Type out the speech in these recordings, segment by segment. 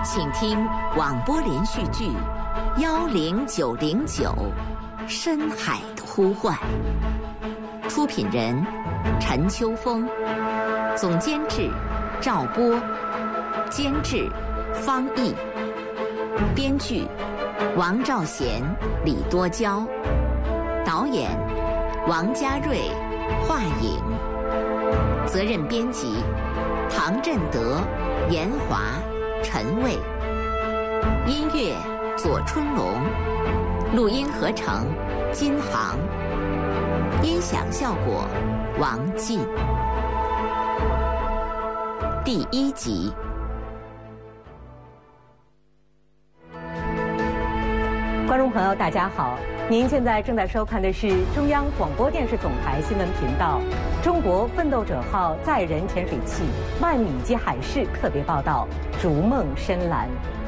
请听广播连续剧《10909深海的呼唤》，出品人陈秋风，总监制赵波，监制方毅，编剧王兆贤、李多娇，导演王家瑞、华颖，责任编辑唐振德、严华、陈卫，音乐左春龙，录音合成金航，音响效果王进。第1集。 观众朋友，大家好，您现在正在收看的是中央广播电视总台新闻频道《中国奋斗者号》载人潜水器万米级海试特别报道《逐梦深蓝》。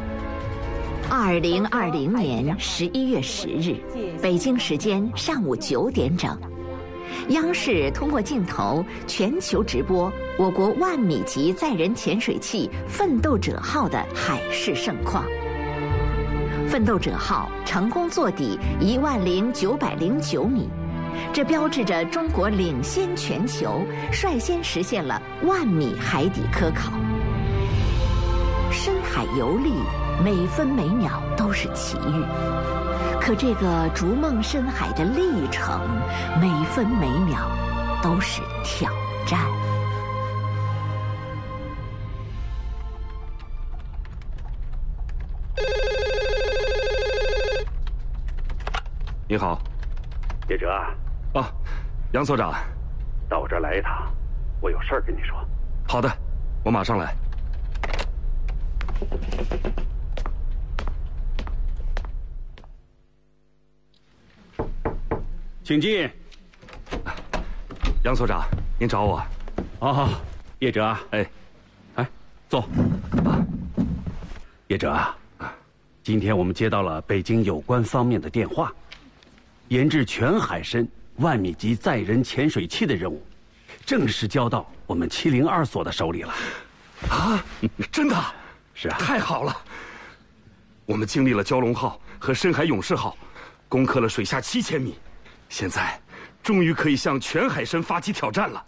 2020年11月10日，北京时间上午9点整，央视通过镜头全球直播我国万米级载人潜水器奋斗者号的海试盛况。奋斗者号成功坐底10909米，这标志着中国领先全球，率先实现了万米海底科考。深海游历每分每秒都是奇遇，可这个逐梦深海的历程，每分每秒都是挑战。 你好， 叶哲。 啊，杨所长， 到我这儿来一趟，我有事儿跟你说。 好的，我马上来。 请进。 杨所长，您找我？ 哦，叶哲。 哎， 坐。叶哲啊，今天我们接到了北京有关方面的电话，研制全海深万米级载人潜水器的任务，正式交到我们702所的手里了。 啊，真的？ 是啊， 太好了！我们经历了蛟龙号和深海勇士号，攻克了水下7000米，现在终于可以向全海深发起挑战了。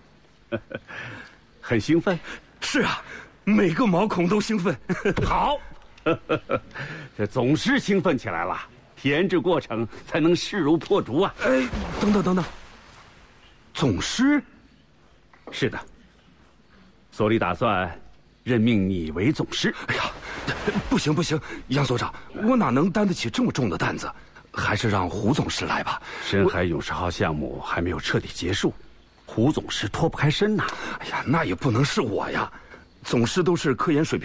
很兴奋？ 是啊，每个毛孔都兴奋。 好，这总是兴奋起来了，研制过程才能势如破竹啊！ 哎，等等，总师？ 是的，所里打算任命你为总师。 哎呀，不行，杨所长，我哪能担得起这么重的担子？还是让胡总师来吧。 深海勇士号项目还没有彻底结束，胡总师脱不开身呐。 哎呀，那也不能是我呀，总师都是科研水平